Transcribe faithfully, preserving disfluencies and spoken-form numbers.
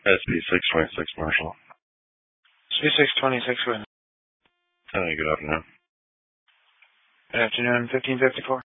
S B six twenty-six, Marshall. S B six twenty-six, with. Hey, good afternoon. Good afternoon, fifteen fifty-four.